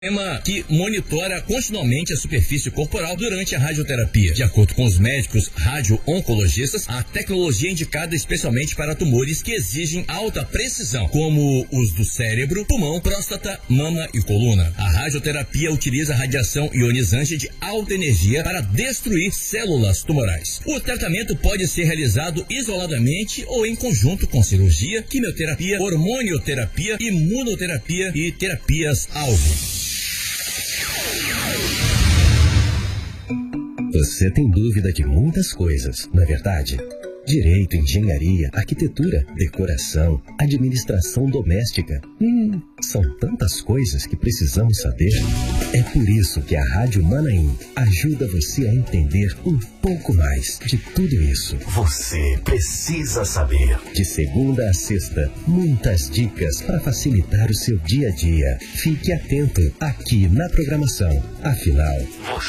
Que monitora continuamente a superfície corporal durante a radioterapia. De acordo com os médicos radio-oncologistas, a tecnologia é indicada especialmente para tumores que exigem alta precisão, como os do cérebro, pulmão, próstata, mama e coluna. A radioterapia utiliza radiação ionizante de alta energia para destruir células tumorais. O tratamento pode ser realizado isoladamente ou em conjunto com cirurgia, quimioterapia, hormonioterapia, imunoterapia e terapias-alvo. Você tem dúvida de muitas coisas, não é verdade? Direito, engenharia, arquitetura, decoração, administração doméstica. São tantas coisas que precisamos saber. É por isso que a Rádio Manaim ajuda você a entender um pouco mais de tudo isso. Você precisa saber. De segunda a sexta, muitas dicas para facilitar o seu dia a dia. Fique atento aqui na programação. Afinal,